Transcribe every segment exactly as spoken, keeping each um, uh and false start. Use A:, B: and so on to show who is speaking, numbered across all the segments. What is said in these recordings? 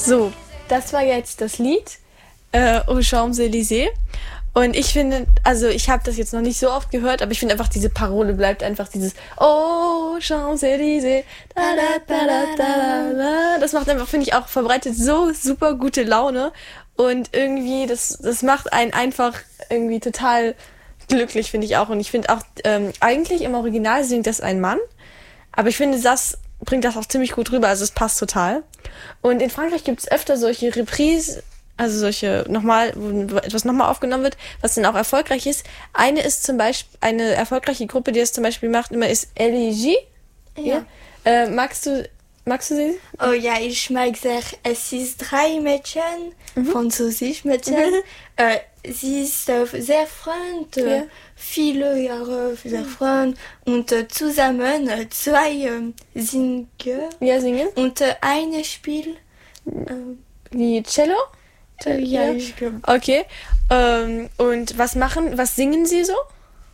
A: So, das war jetzt das Lied äh, Aux Champs-Élysées. Und ich finde, also ich habe das jetzt noch nicht so oft gehört, aber ich finde einfach, diese Parole bleibt einfach dieses Oh, Champs-Élysées. Da, da, da, da, da, da. Das macht einfach, finde ich, auch verbreitet so super gute Laune. Und irgendwie, das, das macht einen einfach irgendwie total glücklich, finde ich auch. Und ich finde auch, ähm, eigentlich im Original singt das ein Mann. Aber ich finde, das bringt das auch ziemlich gut rüber. Also es passt total. Und in Frankreich gibt es öfter solche Reprises, also solche nochmal, wo etwas nochmal aufgenommen wird, was dann auch erfolgreich ist. Eine ist zum Beispiel, eine erfolgreiche Gruppe, die das zum Beispiel macht, immer ist Elegie.
B: Ja.
A: Ja. Äh, magst du, magst du sie?
B: Oh ja, ich mag sehr. Es ist drei Mädchen, mhm. französisch Mädchen. Mhm. Äh, sie ist äh, sehr freund, äh, ja. viele Jahre sehr freund und äh, zusammen äh, zwei äh, singen.
A: Ja, singen.
B: Und äh, eine Spiel. Äh,
A: Wie Cello?
B: Äh, ja, ja, ich glaube.
A: Okay. Ähm, und was machen, was singen sie so?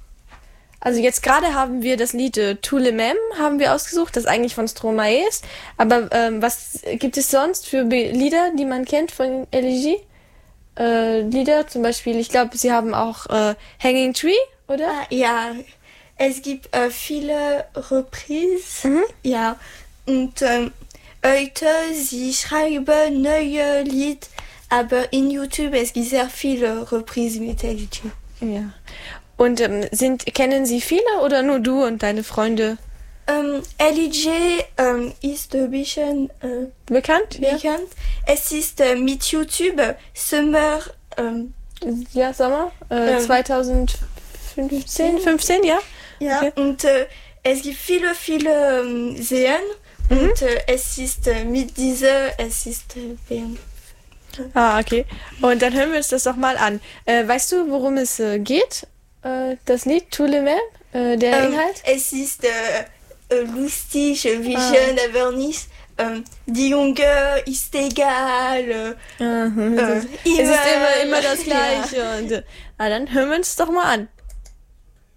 A: Also jetzt gerade haben wir das Lied äh, Tous les Mêmes haben wir ausgesucht, das eigentlich von Stromae ist. Aber ähm, was gibt es sonst für Be- Lieder, die man kennt von Elegie? Äh, Lieder zum Beispiel, ich glaube, sie haben auch äh, Hanging Tree, oder?
B: Ah, ja, es gibt äh, viele Reprises. Mhm. Ja, und ähm, heute, sie schreiben neue Lieder, aber in YouTube es gibt sehr viele Reprises mit Elegie.
A: Ja. Und ähm, sind, kennen Sie viele oder nur du und deine Freunde?
B: Ähm, Elegie ähm, ist ein bisschen äh,
A: bekannt.
B: bekannt. Ja. Es ist äh, mit YouTube Summer. Ähm,
A: ja, Sommer. Äh, ähm, zwanzig fünfzehn, fünfzehn, ja.
B: Ja, okay. Und äh, es gibt viele, viele ähm, Seen. Mhm. Und äh, es ist äh, mit dieser, es ist äh,
A: Ah, okay. Und dann hören wir uns das doch mal an. Äh, weißt du, worum es äh, geht? Das Lied Tous les Mêmes, äh, der ähm, Inhalt?
B: Es ist äh, lustig, wie ah. schön, aber nicht. Ähm, die Junge ist egal. Äh,
A: mhm, äh, es ist immer, immer das Gleiche. Ja. Und, äh, na, dann hören wir uns doch mal an.